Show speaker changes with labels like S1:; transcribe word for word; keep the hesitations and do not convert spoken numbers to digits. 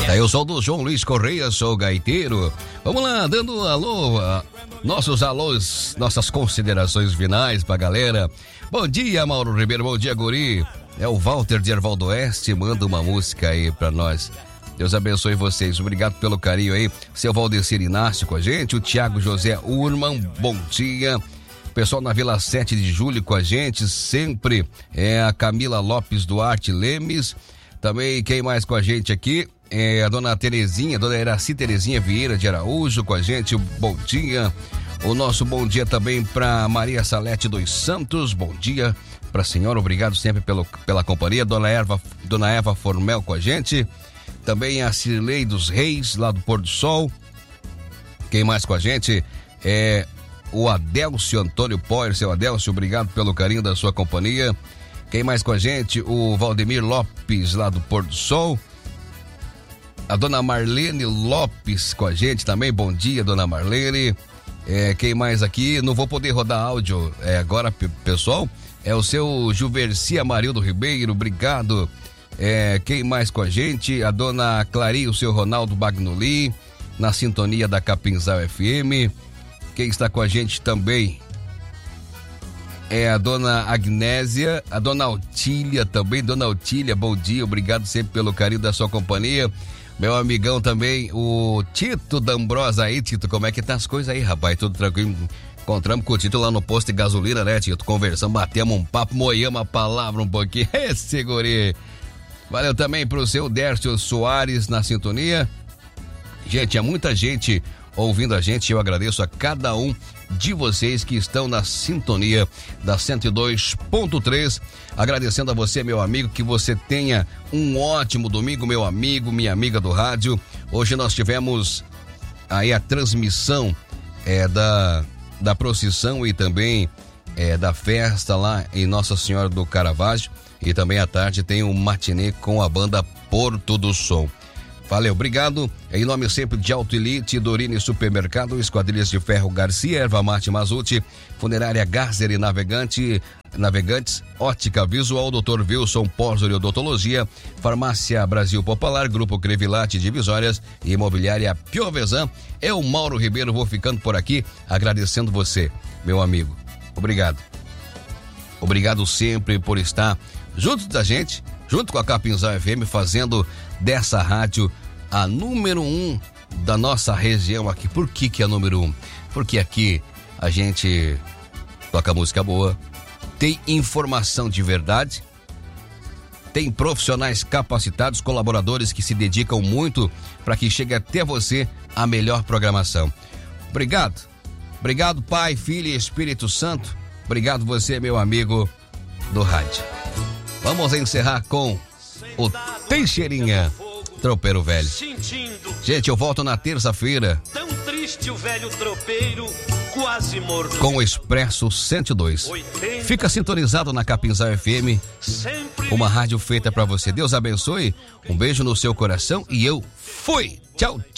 S1: É, eu sou do João Luiz Correia, sou gaiteiro. Vamos lá, dando alô, nossos alôs, nossas considerações finais pra galera. Bom dia, Mauro Ribeiro, bom dia, guri. É o Walter de Ervaldo Oeste, manda uma música aí pra nós. Deus abençoe vocês, obrigado pelo carinho aí. Seu Valdecir Inácio com a gente, o Thiago José Urman, bom dia. Pessoal na Vila sete de Julho com a gente, sempre é a Camila Lopes Duarte Lemes. Também quem mais com a gente aqui é a dona Terezinha, dona Iraci Terezinha Vieira de Araújo com a gente, bom dia. O nosso bom dia também para Maria Salete dos Santos, bom dia para a senhora, obrigado sempre pelo, pela companhia. Dona Eva, dona Eva Formel com a gente. Também a Cirlei dos Reis, lá do Pôr do Sol. Quem mais com a gente é o Adélcio Antônio Poir. Seu Adélcio, obrigado pelo carinho da sua companhia. Quem mais com a gente? O Valdemir Lopes, lá do Pôr do Sol. A dona Marlene Lopes com a gente também. Bom dia, dona Marlene. É, quem mais aqui? Não vou poder rodar áudio é, agora, pessoal. É o seu Juverci Amarildo Ribeiro, obrigado. É, quem mais com a gente? A dona Clary, o seu Ronaldo Bagnoli, na sintonia da Capinzal F M. Quem está com a gente também é a dona Agnésia, a dona Autília também. Dona Autília, bom dia, obrigado sempre pelo carinho da sua companhia. Meu amigão também, o Tito D'Ambrosa aí. Tito, como é que tá as coisas aí, rapaz? Tudo tranquilo? Encontramos com o Tito lá no posto de gasolina, né, Tito? Conversamos, batemos um papo, moíamos a palavra um pouquinho. Esse guri. Valeu também pro seu Dércio Soares na sintonia. Gente, há muita gente ouvindo a gente, eu agradeço a cada um de vocês que estão na sintonia da cento e dois ponto três. Agradecendo a você, meu amigo, que você tenha um ótimo domingo, meu amigo, minha amiga do rádio. Hoje nós tivemos aí a transmissão é, da, da procissão e também é, da festa lá em Nossa Senhora do Caravaggio. E também à tarde tem um matinê com a banda Porto do Som. Valeu, obrigado. Em nome sempre de Auto Elite, Dorine Supermercado, Esquadrilhas de Ferro Garcia, Erva Mate Mazuti, Funerária Garzer e Navegante, Navegantes, Ótica Visual, doutor Wilson Pórzoli Odontologia, Farmácia Brasil Popular, Grupo Crevilate Divisórias e Imobiliária Piovesan. É o Mauro Ribeiro, vou ficando por aqui, agradecendo você, meu amigo. Obrigado. Obrigado sempre por estar junto da gente, junto com a Capinzal F M, fazendo dessa rádio a número um da nossa região aqui. Por que que é a número um? Porque aqui a gente toca música boa, tem informação de verdade, tem profissionais capacitados, colaboradores que se dedicam muito para que chegue até você a melhor programação. Obrigado. Obrigado, Pai, Filho e Espírito Santo. Obrigado você, meu amigo do rádio. Vamos encerrar com o Teixeirinha, tropeiro velho. Gente, eu volto na terça-feira.
S2: Tão triste o velho tropeiro, quase morto.
S1: Com o Expresso cento e dois. Fica sintonizado na Capinzal F M. Uma rádio feita pra você. Deus abençoe. Um beijo no seu coração e eu fui. Tchau.